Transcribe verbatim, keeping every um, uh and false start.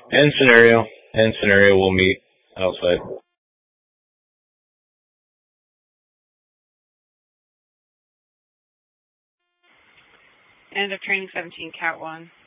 End scenario. End scenario. We'll meet outside. End of training seventeen, Cat one.